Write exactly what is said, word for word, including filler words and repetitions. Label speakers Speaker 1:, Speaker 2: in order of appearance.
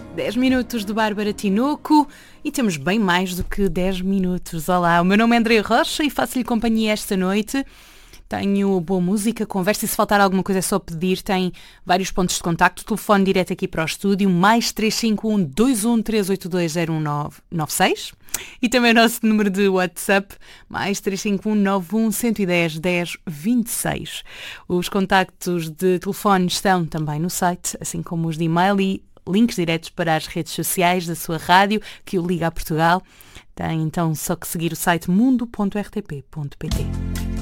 Speaker 1: dez minutos de Bárbara Tinoco e temos bem mais do que dez minutos. Olá, o meu nome é André Rocha e faço-lhe companhia esta noite. Tenho boa música, conversa e se faltar alguma coisa é só pedir. Tem vários pontos de contacto, telefone direto aqui para o estúdio, mais três cinco um, dois um três oito dois, zero um nove nove seis. E também o nosso número de WhatsApp, mais três cinco um, nove um um zero, dez, dez, vinte e seis. Os contactos de telefone estão também no site, assim como os de e-mail e links diretos para as redes sociais da sua rádio, que o liga a Portugal. Tem então só que seguir o site mundo ponto r t p ponto p t.